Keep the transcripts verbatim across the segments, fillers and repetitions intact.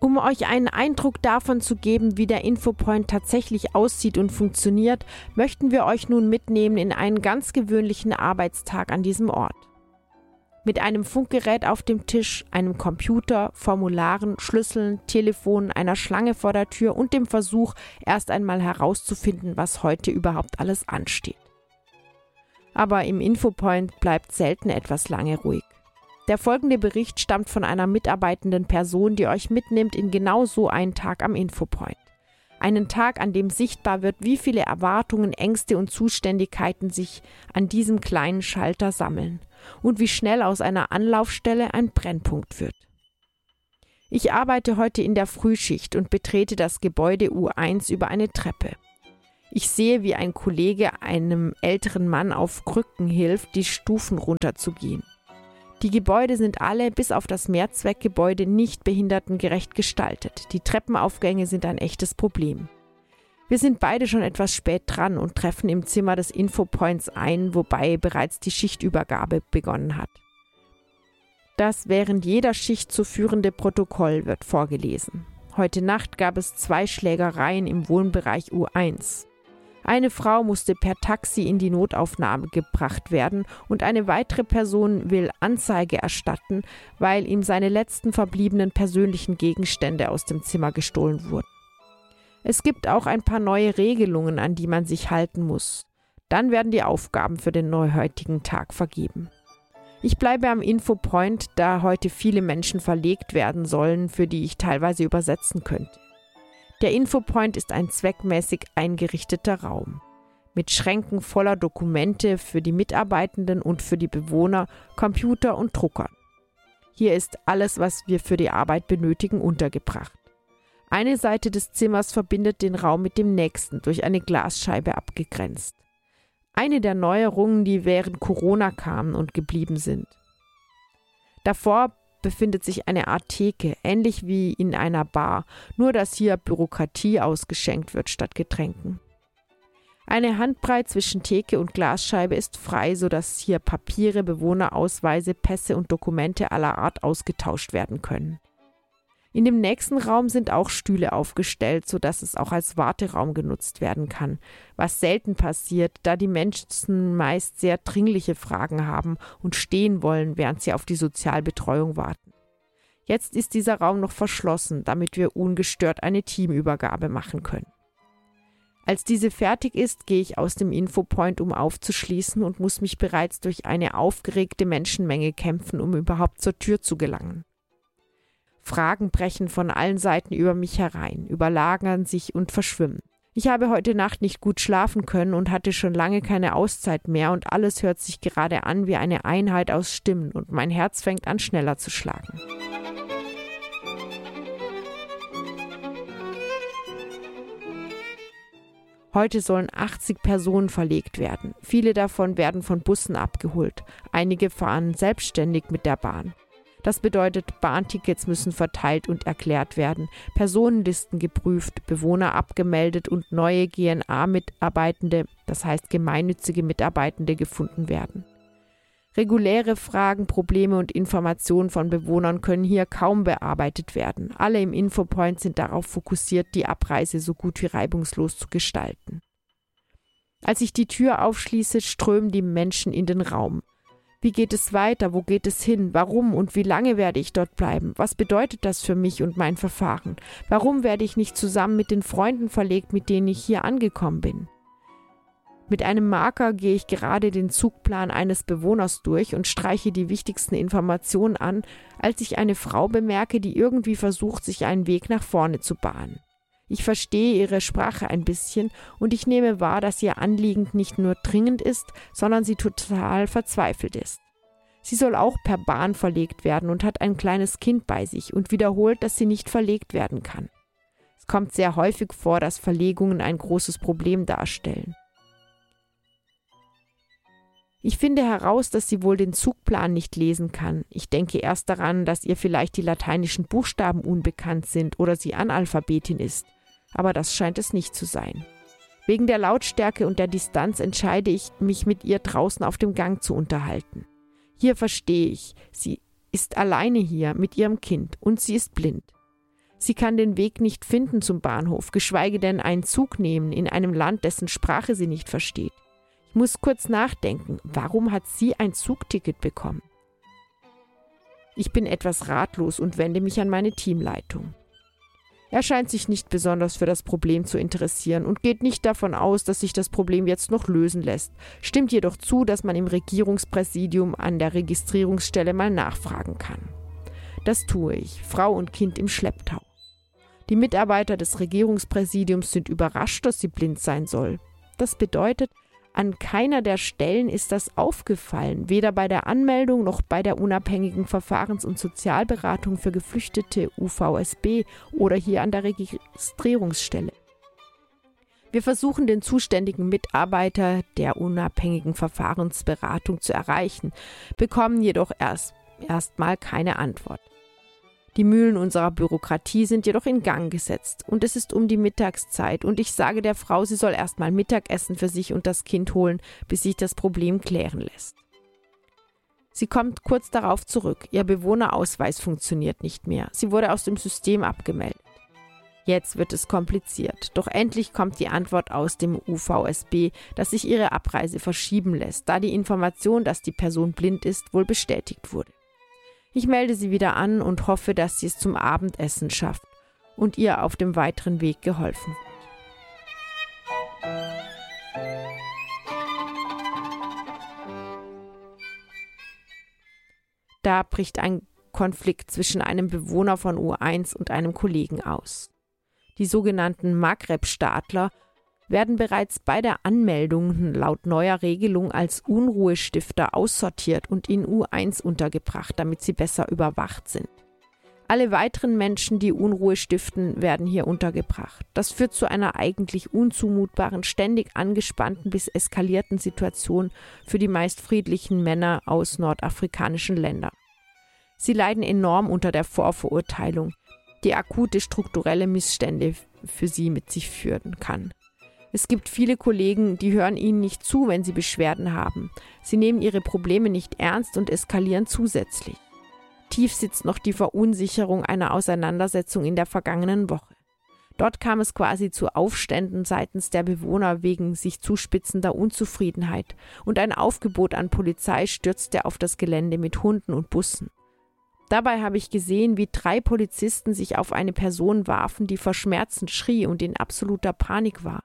Um euch einen Eindruck davon zu geben, wie der Infopoint tatsächlich aussieht und funktioniert, möchten wir euch nun mitnehmen in einen ganz gewöhnlichen Arbeitstag an diesem Ort. Mit einem Funkgerät auf dem Tisch, einem Computer, Formularen, Schlüsseln, Telefon, einer Schlange vor der Tür und dem Versuch, erst einmal herauszufinden, was heute überhaupt alles ansteht. Aber im Infopoint bleibt selten etwas lange ruhig. Der folgende Bericht stammt von einer mitarbeitenden Person, die euch mitnimmt in genau so einen Tag am Infopoint. Einen Tag, an dem sichtbar wird, wie viele Erwartungen, Ängste und Zuständigkeiten sich an diesem kleinen Schalter sammeln und wie schnell aus einer Anlaufstelle ein Brennpunkt wird. Ich arbeite heute in der Frühschicht und betrete das Gebäude U eins über eine Treppe. Ich sehe, wie ein Kollege einem älteren Mann auf Krücken hilft, die Stufen runterzugehen. Die Gebäude sind alle, bis auf das Mehrzweckgebäude, nicht behindertengerecht gestaltet. Die Treppenaufgänge sind ein echtes Problem. Wir sind beide schon etwas spät dran und treffen im Zimmer des Infopoints ein, wobei bereits die Schichtübergabe begonnen hat. Das während jeder Schicht zu führende Protokoll wird vorgelesen. Heute Nacht gab es zwei Schlägereien im Wohnbereich U eins. Eine Frau musste per Taxi in die Notaufnahme gebracht werden und eine weitere Person will Anzeige erstatten, weil ihm seine letzten verbliebenen persönlichen Gegenstände aus dem Zimmer gestohlen wurden. Es gibt auch ein paar neue Regelungen, an die man sich halten muss. Dann werden die Aufgaben für den neuheutigen Tag vergeben. Ich bleibe am Infopoint, da heute viele Menschen verlegt werden sollen, für die ich teilweise übersetzen könnte. Der Infopoint ist ein zweckmäßig eingerichteter Raum. Mit Schränken voller Dokumente für die Mitarbeitenden und für die Bewohner, Computer und Druckern. Hier ist alles, was wir für die Arbeit benötigen, untergebracht. Eine Seite des Zimmers verbindet den Raum mit dem nächsten, durch eine Glasscheibe abgegrenzt. Eine der Neuerungen, die während Corona kamen und geblieben sind. Davor befindet sich eine Art Theke, ähnlich wie in einer Bar, nur dass hier Bürokratie ausgeschenkt wird statt Getränken. Eine Handbreit zwischen Theke und Glasscheibe ist frei, sodass hier Papiere, Bewohnerausweise, Pässe und Dokumente aller Art ausgetauscht werden können. In dem nächsten Raum sind auch Stühle aufgestellt, sodass es auch als Warteraum genutzt werden kann, was selten passiert, da die Menschen meist sehr dringliche Fragen haben und stehen wollen, während sie auf die Sozialbetreuung warten. Jetzt ist dieser Raum noch verschlossen, damit wir ungestört eine Teamübergabe machen können. Als diese fertig ist, gehe ich aus dem Infopoint, um aufzuschließen und muss mich bereits durch eine aufgeregte Menschenmenge kämpfen, um überhaupt zur Tür zu gelangen. Fragen brechen von allen Seiten über mich herein, überlagern sich und verschwimmen. Ich habe heute Nacht nicht gut schlafen können und hatte schon lange keine Auszeit mehr und alles hört sich gerade an wie eine Einheit aus Stimmen und mein Herz fängt an schneller zu schlagen. Heute sollen achtzig Personen verlegt werden. Viele davon werden von Bussen abgeholt. Einige fahren selbstständig mit der Bahn. Das bedeutet, Bahntickets müssen verteilt und erklärt werden, Personenlisten geprüft, Bewohner abgemeldet und neue G N A-Mitarbeitende, das heißt gemeinnützige Mitarbeitende, gefunden werden. Reguläre Fragen, Probleme und Informationen von Bewohnern können hier kaum bearbeitet werden. Alle im Infopoint sind darauf fokussiert, die Abreise so gut wie reibungslos zu gestalten. Als ich die Tür aufschließe, strömen die Menschen in den Raum. Wie geht es weiter? Wo geht es hin? Warum und wie lange werde ich dort bleiben? Was bedeutet das für mich und mein Verfahren? Warum werde ich nicht zusammen mit den Freunden verlegt, mit denen ich hier angekommen bin? Mit einem Marker gehe ich gerade den Zugplan eines Bewohners durch und streiche die wichtigsten Informationen an, als ich eine Frau bemerke, die irgendwie versucht, sich einen Weg nach vorne zu bahnen. Ich verstehe ihre Sprache ein bisschen und ich nehme wahr, dass ihr Anliegen nicht nur dringend ist, sondern sie total verzweifelt ist. Sie soll auch per Bahn verlegt werden und hat ein kleines Kind bei sich und wiederholt, dass sie nicht verlegt werden kann. Es kommt sehr häufig vor, dass Verlegungen ein großes Problem darstellen. Ich finde heraus, dass sie wohl den Zugplan nicht lesen kann. Ich denke erst daran, dass ihr vielleicht die lateinischen Buchstaben unbekannt sind oder sie Analphabetin ist. Aber das scheint es nicht zu sein. Wegen der Lautstärke und der Distanz entscheide ich, mich mit ihr draußen auf dem Gang zu unterhalten. Hier verstehe ich, sie ist alleine hier mit ihrem Kind und sie ist blind. Sie kann den Weg nicht finden zum Bahnhof, geschweige denn einen Zug nehmen in einem Land, dessen Sprache sie nicht versteht. Ich muss kurz nachdenken, warum hat sie ein Zugticket bekommen? Ich bin etwas ratlos und wende mich an meine Teamleitung. Er scheint sich nicht besonders für das Problem zu interessieren und geht nicht davon aus, dass sich das Problem jetzt noch lösen lässt, stimmt jedoch zu, dass man im Regierungspräsidium an der Registrierungsstelle mal nachfragen kann. Das tue ich, Frau und Kind im Schlepptau. Die Mitarbeiter des Regierungspräsidiums sind überrascht, dass sie blind sein soll. Das bedeutet, an keiner der Stellen ist das aufgefallen, weder bei der Anmeldung noch bei der unabhängigen Verfahrens- und Sozialberatung für Geflüchtete U V S B oder hier an der Registrierungsstelle. Wir versuchen, den zuständigen Mitarbeiter der unabhängigen Verfahrensberatung zu erreichen, bekommen jedoch erst erstmal keine Antwort. Die Mühlen unserer Bürokratie sind jedoch in Gang gesetzt und es ist um die Mittagszeit und ich sage der Frau, sie soll erstmal Mittagessen für sich und das Kind holen, bis sich das Problem klären lässt. Sie kommt kurz darauf zurück, ihr Bewohnerausweis funktioniert nicht mehr, sie wurde aus dem System abgemeldet. Jetzt wird es kompliziert, doch endlich kommt die Antwort aus dem U V S B, dass sich ihre Abreise verschieben lässt, da die Information, dass die Person blind ist, wohl bestätigt wurde. Ich melde sie wieder an und hoffe, dass sie es zum Abendessen schafft und ihr auf dem weiteren Weg geholfen wird. Da bricht ein Konflikt zwischen einem Bewohner von U eins und einem Kollegen aus. Die sogenannten Maghreb-Staatler werden bereits bei der Anmeldung laut neuer Regelung als Unruhestifter aussortiert und in U eins untergebracht, damit sie besser überwacht sind. Alle weiteren Menschen, die Unruhe stiften, werden hier untergebracht. Das führt zu einer eigentlich unzumutbaren, ständig angespannten bis eskalierten Situation für die meist friedlichen Männer aus nordafrikanischen Ländern. Sie leiden enorm unter der Vorverurteilung, die akute strukturelle Missstände für sie mit sich führen kann. Es gibt viele Kollegen, die hören ihnen nicht zu, wenn sie Beschwerden haben. Sie nehmen ihre Probleme nicht ernst und eskalieren zusätzlich. Tief sitzt noch die Verunsicherung einer Auseinandersetzung in der vergangenen Woche. Dort kam es quasi zu Aufständen seitens der Bewohner wegen sich zuspitzender Unzufriedenheit und ein Aufgebot an Polizei stürzte auf das Gelände mit Hunden und Bussen. Dabei habe ich gesehen, wie drei Polizisten sich auf eine Person warfen, die vor Schmerzen schrie und in absoluter Panik war.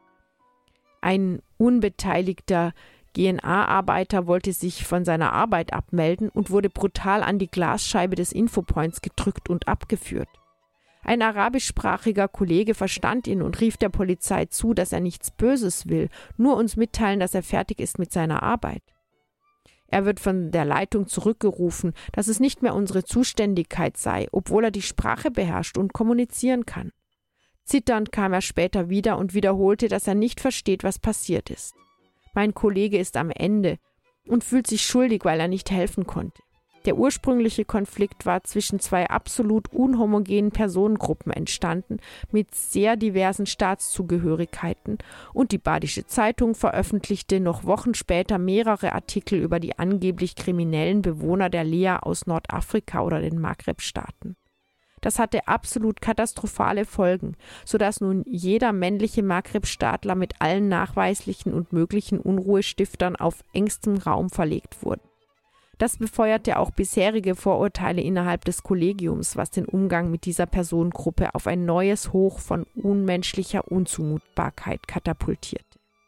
Ein unbeteiligter G N A-Arbeiter wollte sich von seiner Arbeit abmelden und wurde brutal an die Glasscheibe des Infopoints gedrückt und abgeführt. Ein arabischsprachiger Kollege verstand ihn und rief der Polizei zu, dass er nichts Böses will, nur uns mitteilen, dass er fertig ist mit seiner Arbeit. Er wird von der Leitung zurückgerufen, dass es nicht mehr unsere Zuständigkeit sei, obwohl er die Sprache beherrscht und kommunizieren kann. Zitternd kam er später wieder und wiederholte, dass er nicht versteht, was passiert ist. Mein Kollege ist am Ende und fühlt sich schuldig, weil er nicht helfen konnte. Der ursprüngliche Konflikt war zwischen zwei absolut unhomogenen Personengruppen entstanden, mit sehr diversen Staatszugehörigkeiten, und die Badische Zeitung veröffentlichte noch Wochen später mehrere Artikel über die angeblich kriminellen Bewohner der Lea aus Nordafrika oder den Maghreb-Staaten. Das hatte absolut katastrophale Folgen, sodass nun jeder männliche Maghreb-Staatler mit allen nachweislichen und möglichen Unruhestiftern auf engstem Raum verlegt wurde. Das befeuerte auch bisherige Vorurteile innerhalb des Kollegiums, was den Umgang mit dieser Personengruppe auf ein neues Hoch von unmenschlicher Unzumutbarkeit katapultierte.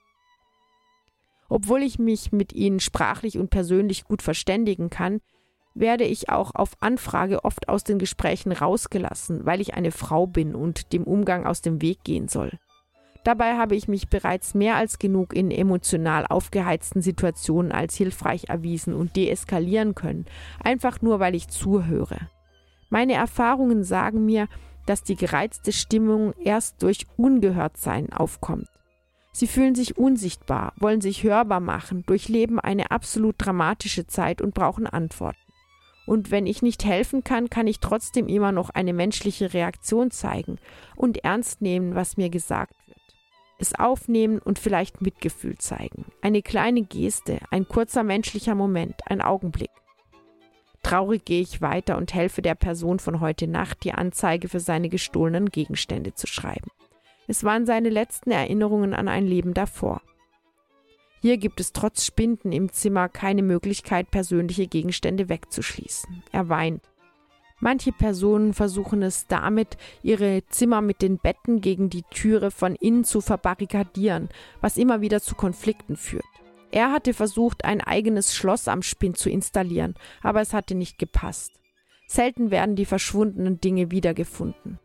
Obwohl ich mich mit ihnen sprachlich und persönlich gut verständigen kann, werde ich auch auf Anfrage oft aus den Gesprächen rausgelassen, weil ich eine Frau bin und dem Umgang aus dem Weg gehen soll. Dabei habe ich mich bereits mehr als genug in emotional aufgeheizten Situationen als hilfreich erwiesen und deeskalieren können, einfach nur, weil ich zuhöre. Meine Erfahrungen sagen mir, dass die gereizte Stimmung erst durch Ungehörtsein aufkommt. Sie fühlen sich unsichtbar, wollen sich hörbar machen, durchleben eine absolut dramatische Zeit und brauchen Antworten. Und wenn ich nicht helfen kann, kann ich trotzdem immer noch eine menschliche Reaktion zeigen und ernst nehmen, was mir gesagt wird. Es aufnehmen und vielleicht Mitgefühl zeigen. Eine kleine Geste, ein kurzer menschlicher Moment, ein Augenblick. Traurig gehe ich weiter und helfe der Person von heute Nacht, die Anzeige für seine gestohlenen Gegenstände zu schreiben. Es waren seine letzten Erinnerungen an ein Leben davor. Hier gibt es trotz Spinden im Zimmer keine Möglichkeit, persönliche Gegenstände wegzuschließen. Er weint. Manche Personen versuchen es damit, ihre Zimmer mit den Betten gegen die Türe von innen zu verbarrikadieren, was immer wieder zu Konflikten führt. Er hatte versucht, ein eigenes Schloss am Spind zu installieren, aber es hatte nicht gepasst. Selten werden die verschwundenen Dinge wiedergefunden.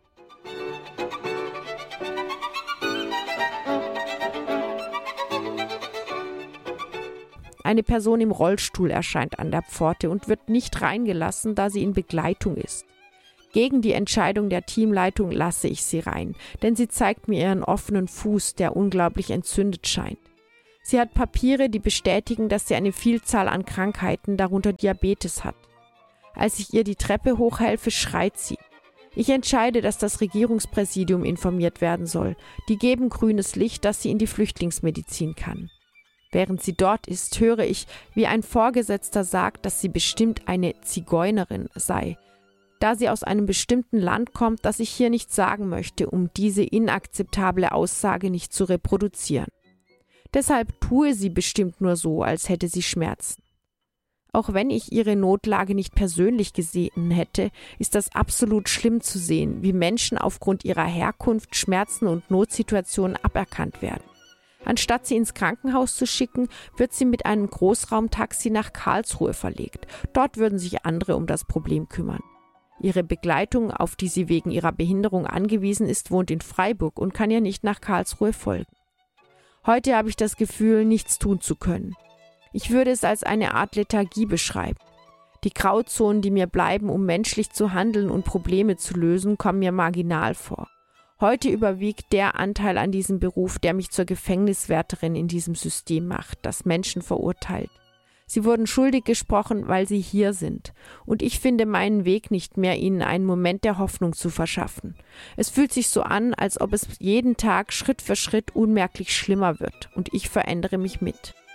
Eine Person im Rollstuhl erscheint an der Pforte und wird nicht reingelassen, da sie in Begleitung ist. Gegen die Entscheidung der Teamleitung lasse ich sie rein, denn sie zeigt mir ihren offenen Fuß, der unglaublich entzündet scheint. Sie hat Papiere, die bestätigen, dass sie eine Vielzahl an Krankheiten, darunter Diabetes hat. Als ich ihr die Treppe hochhelfe, schreit sie. Ich entscheide, dass das Regierungspräsidium informiert werden soll. Die geben grünes Licht, dass sie in die Flüchtlingsmedizin kann. Während sie dort ist, höre ich, wie ein Vorgesetzter sagt, dass sie bestimmt eine Zigeunerin sei, da sie aus einem bestimmten Land kommt, das ich hier nicht sagen möchte, um diese inakzeptable Aussage nicht zu reproduzieren. Deshalb tue sie bestimmt nur so, als hätte sie Schmerzen. Auch wenn ich ihre Notlage nicht persönlich gesehen hätte, ist das absolut schlimm zu sehen, wie Menschen aufgrund ihrer Herkunft, Schmerzen und Notsituationen aberkannt werden. Anstatt sie ins Krankenhaus zu schicken, wird sie mit einem Großraumtaxi nach Karlsruhe verlegt. Dort würden sich andere um das Problem kümmern. Ihre Begleitung, auf die sie wegen ihrer Behinderung angewiesen ist, wohnt in Freiburg und kann ihr nicht nach Karlsruhe folgen. Heute habe ich das Gefühl, nichts tun zu können. Ich würde es als eine Art Lethargie beschreiben. Die Grauzonen, die mir bleiben, um menschlich zu handeln und Probleme zu lösen, kommen mir marginal vor. Heute überwiegt der Anteil an diesem Beruf, der mich zur Gefängniswärterin in diesem System macht, das Menschen verurteilt. Sie wurden schuldig gesprochen, weil sie hier sind. Und ich finde meinen Weg nicht mehr, ihnen einen Moment der Hoffnung zu verschaffen. Es fühlt sich so an, als ob es jeden Tag Schritt für Schritt unmerklich schlimmer wird. Und ich verändere mich mit.